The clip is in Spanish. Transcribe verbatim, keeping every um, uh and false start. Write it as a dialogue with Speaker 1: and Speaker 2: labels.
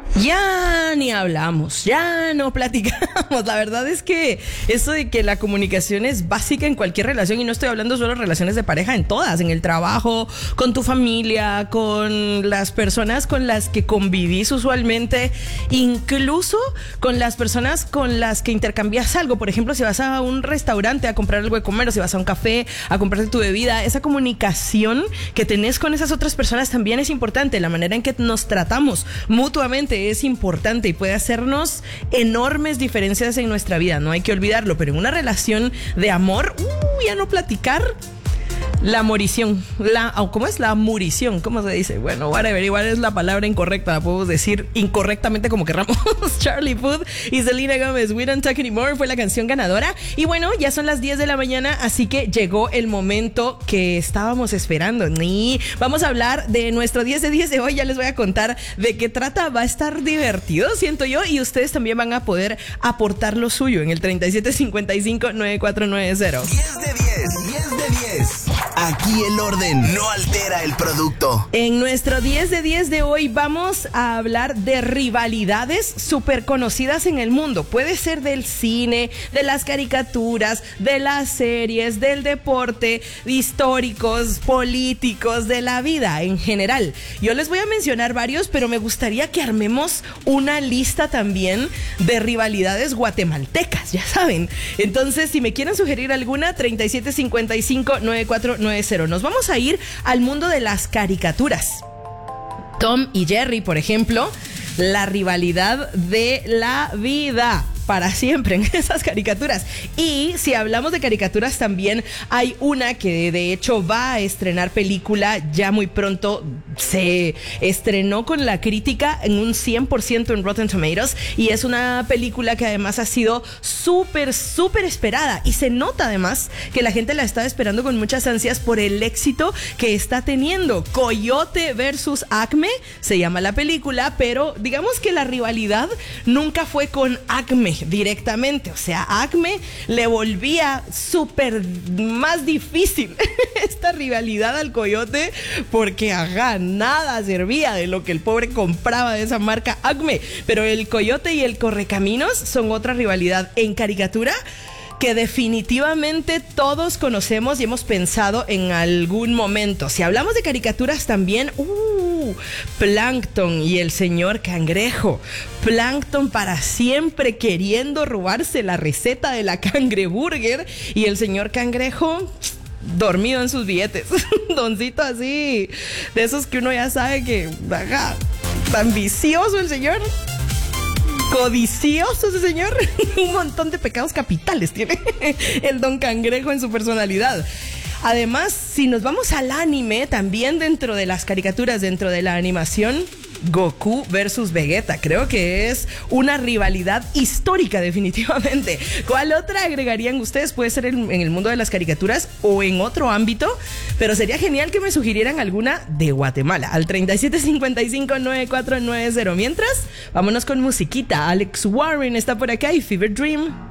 Speaker 1: Ya ni hablamos, ya no platicamos. La verdad es que eso de que la comunicación es básica en cualquier relación, y no estoy hablando solo de relaciones de pareja, en todas, en el trabajo, con tu familia, con las personas con las que convivís usualmente, incluso con las personas con las que intercambias algo. Por ejemplo, si vas a un restaurante a comprar algo de comer, o si vas a un café a comprarte tu bebida, esa comunicación que tenés con esas otras personas también es importante. La manera en que nos tratamos mutuamente es importante y puede hacernos enormes diferencias en nuestra vida, no hay que olvidarlo. Pero en una relación de amor, uh, ya no platicar. La morición, la, ¿cómo es? La murición, ¿cómo se dice? Bueno, whatever, igual es la palabra incorrecta, la podemos decir incorrectamente como queramos. Charlie Puth y Selena Gomez, We Don't Talk Anymore, fue la canción ganadora. Y bueno, ya son las diez de la mañana, así que llegó el momento que estábamos esperando. Y vamos a hablar de nuestro diez de diez de hoy, ya les voy a contar de qué trata, va a estar divertido, siento yo, y ustedes también van a poder aportar lo suyo en el treinta y siete cincuenta y cinco noventa y cuatro noventa.
Speaker 2: diez de diez, diez de diez. Aquí el orden no altera el producto.
Speaker 1: En nuestro diez de diez de hoy vamos a hablar de rivalidades súper conocidas en el mundo. Puede ser del cine, de las caricaturas, de las series, del deporte, históricos, políticos, de la vida en general. Yo les voy a mencionar varios, pero me gustaría que armemos una lista también de rivalidades guatemaltecas, ya saben. Entonces, si me quieren sugerir alguna, treinta y siete cincuenta y cinco noventa y cuatro noventa. Nos vamos a ir al mundo de las caricaturas. Tom y Jerry, por ejemplo, la rivalidad de la vida. Para siempre en esas caricaturas. Y si hablamos de caricaturas, también hay una que de hecho va a estrenar película ya muy pronto. Se estrenó con la crítica en un cien por ciento en Rotten Tomatoes, y es una película que además ha sido súper, súper esperada, y se nota además que la gente la está esperando con muchas ansias por el éxito que está teniendo. Coyote versus Acme se llama la película, pero digamos que la rivalidad nunca fue con Acme directamente, o sea, Acme le volvía súper más difícil esta rivalidad al Coyote, porque ajá, nada servía de lo que el pobre compraba de esa marca Acme. Pero el Coyote y el Correcaminos son otra rivalidad en caricatura que definitivamente todos conocemos y hemos pensado en algún momento. Si hablamos de caricaturas también, uh, Plankton y el señor Cangrejo. Plankton para siempre queriendo robarse la receta de la cangreburger, y el señor Cangrejo dormido en sus billetes. Doncito así, de esos que uno ya sabe que, ajá, tan vicioso el señor. Codicioso ese señor. Un montón de pecados capitales tiene el Don Cangrejo en su personalidad. Además, si nos vamos al anime, también dentro de las caricaturas, dentro de la animación, Goku versus Vegeta, creo que es una rivalidad histórica definitivamente. ¿Cuál otra agregarían ustedes? Puede ser en, en el mundo de las caricaturas o en otro ámbito, pero sería genial que me sugirieran alguna de Guatemala al treinta y siete cincuenta y cinco noventa y cuatro noventa. Mientras, vámonos con musiquita. Alex Warren está por acá y Fever Dream.